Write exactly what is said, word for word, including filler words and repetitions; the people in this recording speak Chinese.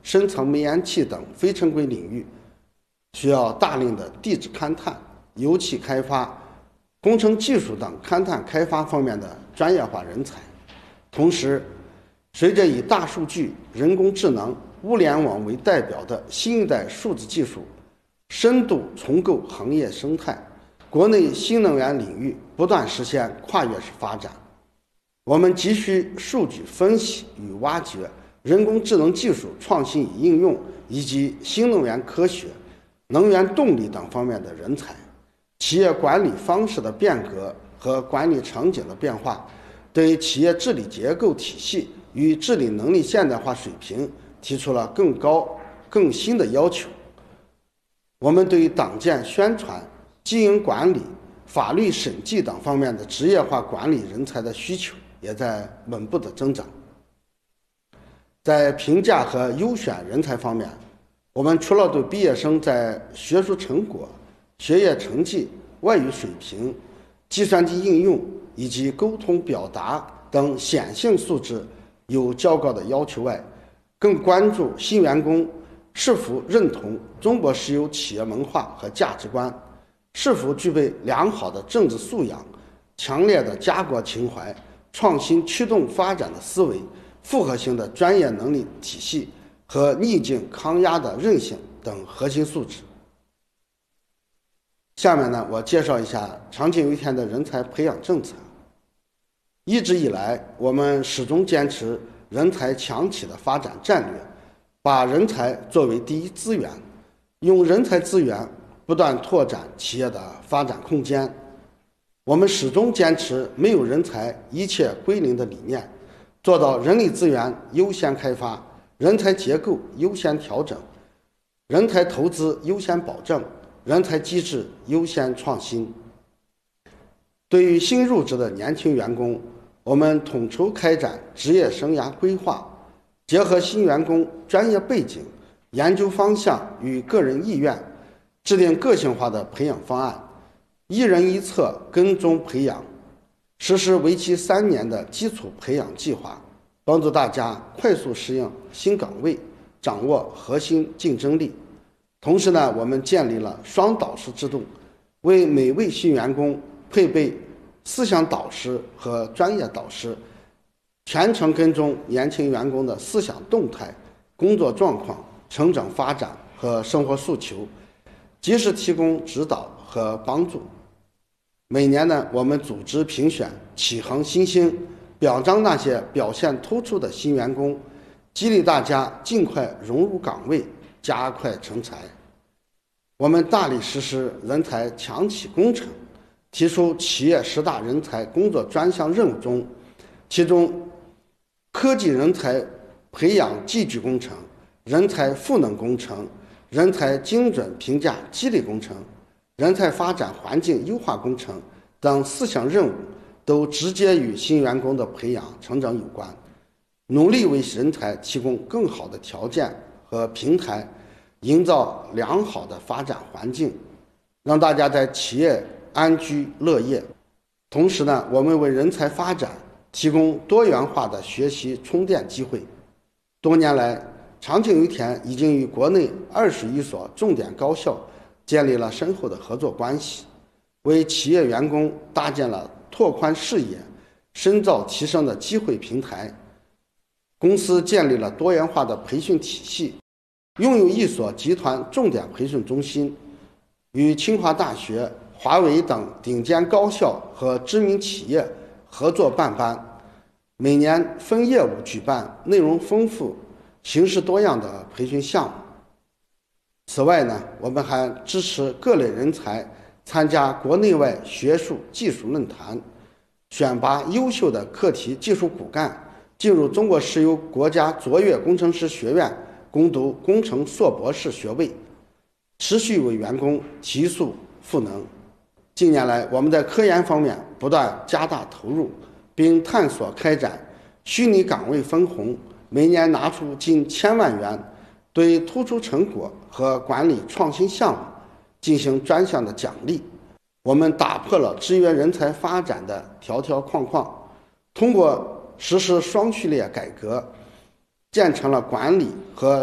深层煤烟气等非正规领域，需要大量的地质勘探、油气开发、工程技术等勘探开发方面的专业化人才。同时，随着以大数据、人工智能、物联网为代表的新一代数字技术深度重构行业生态，国内新能源领域不断实现跨越式发展。我们急需数据分析与挖掘、人工智能技术创新与应用，以及新能源科学、能源动力等方面的人才。企业管理方式的变革和管理场景的变化，对企业治理结构体系与治理能力现代化水平提出了更高、更新的要求。我们对于党建宣传、经营管理、法律审计等方面的职业化管理人才的需求也在稳步的增长。在评价和优选人才方面，我们除了对毕业生在学术成果、学业成绩、外语水平、计算机应用以及沟通表达等显性素质有较高的要求外，更关注新员工是否认同中国石油企业文化和价值观，是否具备良好的政治素养、强烈的家国情怀、创新驱动发展的思维、复合型的专业能力体系和逆境抗压的韧性等核心素质。下面呢，我介绍一下长庆油田的人才培养政策。一直以来，我们始终坚持人才强企的发展战略，把人才作为第一资源，用人才资源不断拓展企业的发展空间。我们始终坚持没有人才一切归零的理念，做到人力资源优先开发、人才结构优先调整、人才投资优先保证、人才机制优先创新。对于新入职的年轻员工，我们统筹开展职业生涯规划，结合新员工专业背景、研究方向与个人意愿，制定个性化的培养方案，一人一策跟踪培养，实施为期三年的基础培养计划，帮助大家快速适应新岗位，掌握核心竞争力。同时呢，我们建立了双导师制度，为每位新员工配备思想导师和专业导师，全程跟踪年轻员工的思想动态、工作状况、成长发展和生活诉求，及时提供指导和帮助。每年呢，我们组织评选启航新星，表彰那些表现突出的新员工，激励大家尽快融入岗位，加快成才。我们大力实施人才强企工程，提出企业十大人才工作专项任务中，其中科技人才培养技具工程、人才赋能工程、人才精准评价激励工程、人才发展环境优化工程等四项任务都直接与新员工的培养成长有关，努力为人才提供更好的条件和平台，营造良好的发展环境，让大家在企业安居乐业。同时呢，我们为人才发展提供多元化的学习充电机会。多年来，长庆油田已经与国内二十余所重点高校建立了深厚的合作关系，为企业员工搭建了拓宽视野、深造提升的机会平台。公司建立了多元化的培训体系，拥有一所集团重点培训中心，与清华大学、华为等顶尖高校和知名企业合作办班，每年分业务举办内容丰富、形式多样的培训项目。此外呢，我们还支持各类人才参加国内外学术技术论坛，选拔优秀的课题技术骨干进入中国石油国家卓越工程师学院攻读工程硕博士学位，持续为员工提速赋能。近年来，我们在科研方面不断加大投入，并探索开展虚拟岗位分红，每年拿出近千万元，对突出成果和管理创新项目进行专项的奖励。我们打破了制约人才发展的条条框框，通过实施双序列改革，建成了管理和